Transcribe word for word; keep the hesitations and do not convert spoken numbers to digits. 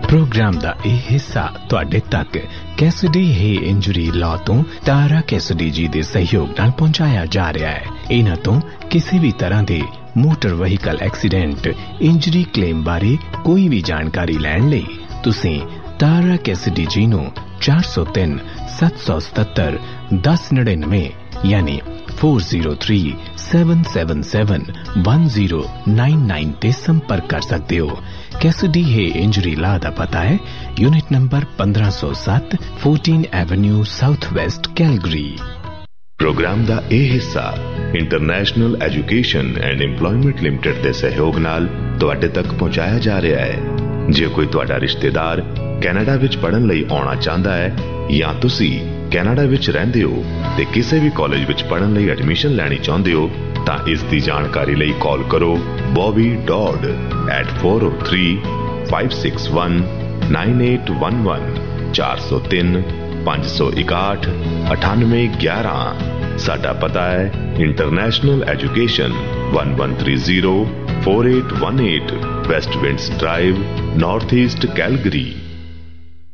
Programme का यह हिस्सा तुहाडे तक कैसिडी हे इंजरी लॉ तो तारा कैसिडी जी दे सहयोग नाल पहुंचाया जा रहा है। इन्हां तो किसी भी तरह दे motor vehicle accident injury claim बारे कोई भी जानकारी लैण लई तुसीं तारा कैसिडी जी नूं चार सौ तीन सत्त सौ सतहत्तर दस नड़िनवे यानी four zero three seven seven seven one zero nine nine ते संपर्क कर सकते हो। कैसिडी हे इंजरी ला दा पता है यूनिट नंबर पंद्रह सौ सत्त fourteen Avenue south west Calgary. Programme दा यह हिस्सा international education and employment limited दे सहयोग नाल तुहाडे तक पहुंचाया जा रहा है। जे कोई तुहाडा रिश्तेदार कैनेडा विच पढ़न लई आउणा चाहता है या तुसी कैनेडा विच रहिंदे हो ते किसी भी कॉलेज विच पढ़न लई एडमिशन लैनी चाहुंदे हो तां इस दी जानकारी लई कॉल करो Bobby dot eight four O three five six one nine eight one one चार सौ तीन पांच सौ इकाठ अठानवे ग्यारह। साडा पता है international education one one three zero four eight one eight waste winds drive north east Calgary.